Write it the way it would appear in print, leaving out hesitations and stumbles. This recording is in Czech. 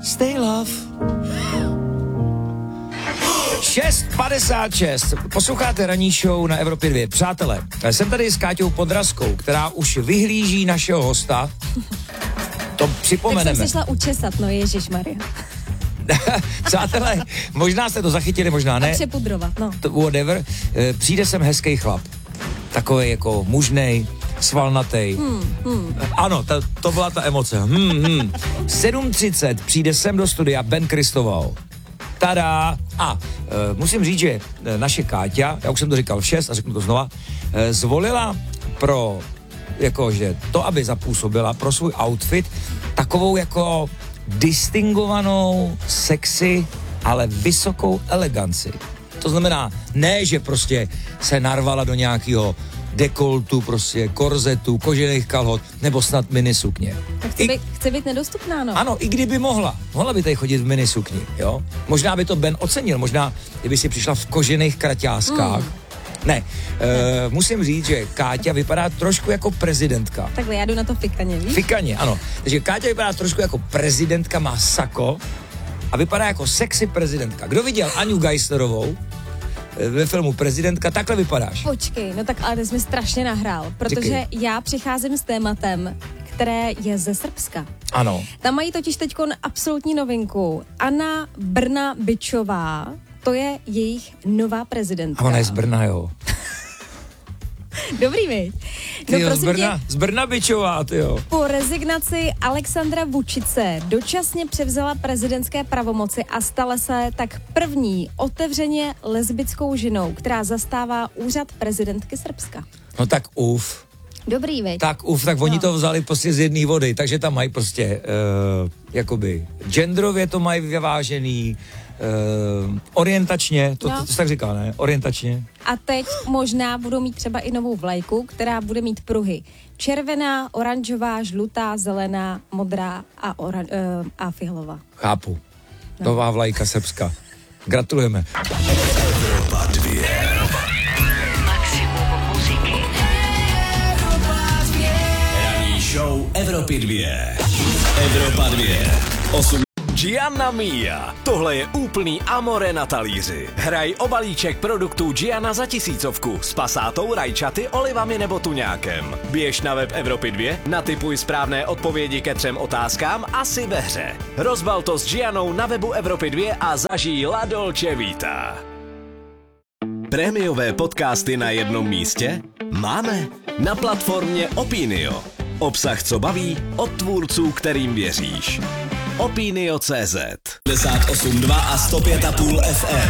Stay love. 6:56. Posloucháte ranní show na Evropě 2. Přátelé, jsem tady s Káťou Podrazkou, která už vyhlíží našeho hosta. To připomeneme. Tak jsem se šla učesat, no ježišmarja. Přátelé, možná jste to zachytili, možná ne. A přepudrovat, no. Whatever. Přijde sem hezký chlap. Takovej jako mužnej, svalnatej. Ano, to byla ta emoce. 7:30 přijde sem do studia Ben Kristoval. Tada! A musím říct, že naše Káťa, já už jsem to říkal v 6 a řeknu to znova, zvolila pro, jakože to, aby zapůsobila pro svůj outfit takovou jako distingovanou, sexy, ale vysokou eleganci. To znamená, ne, že prostě se narvala do nějakého dekoltu, prostě korzetu, kožených kalhot, nebo snad minisukně. Tak chce být nedostupná, no. Ano, i kdyby mohla by tady chodit v minisukni, jo. Možná by to Ben ocenil, možná, kdyby si přišla v kožených kraťáskách. Ne, musím říct, že Káťa vypadá trošku jako prezidentka. Takhle, já jdu na to fikaně, víš? Fikaně, ano. Takže Káťa vypadá trošku jako prezidentka, má sako a vypadá jako sexy prezidentka. Kdo viděl Aňu Geislerovou ve filmu Prezidentka, takhle vypadáš. Počkej, no tak ale ty jsi mi strašně nahrál, protože já přicházím s tématem, které je ze Srbska. Ano. Tam mají totiž teďkon absolutní novinku. Anna Brnabićová, to je jejich nová prezidentka. A ona je z Brna, jo. Dobrý, viď? No Tyjo, prosím z Brnabićová, tyjo. Po rezignaci Alexandra Vučice dočasně převzala prezidentské pravomoci a stala se tak první otevřeně lesbickou ženou, která zastává úřad prezidentky Srbska. No tak Dobrý, viď? Tak oni to vzali prostě z jedné vody, takže tam mají prostě jakoby genderově to mají vyvážený, orientačně, to tak říká, ne? Orientačně. A teď možná budou mít třeba i novou vlajku, která bude mít pruhy. Červená, oranžová, žlutá, zelená, modrá a fialová. Chápu. Nová vlajka Srbska. Gratulujeme. Evropa 2. Maximum muziky. Ranní show Evropy 2. Evropa 2. 8. Gianna Mia. Tohle je úplný amore na talíři. Hraj o balíček produktů Gianna za 1000 s pasátou, rajčaty, olivami nebo tuňákem. Běž na web Evropy 2, natipuj správné odpovědi ke 3 otázkám a si ve hře. Rozbal to s Giannou na webu Evropy 2 a zažij La Dolce Vita. Prémiové podcasty na jednom místě? Máme na platformě Opinio. Obsah, co baví, od tvůrců, kterým věříš. Opinio.cz 58.2 a 105.5 FM.